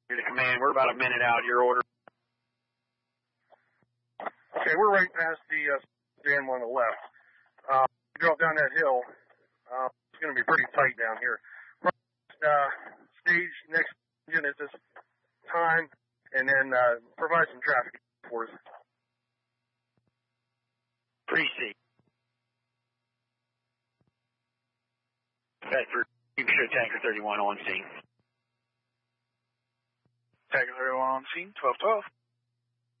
You're the command. We're about a minute out. Your order. Okay, we're right past the dam on the left. Drove down that hill. It's going to be pretty tight down here. Stage next engine at this time, and then provide some traffic for us. Pre-C. Bedford, you can show Tanker 31 on scene. Tanker 31 on scene, 1212.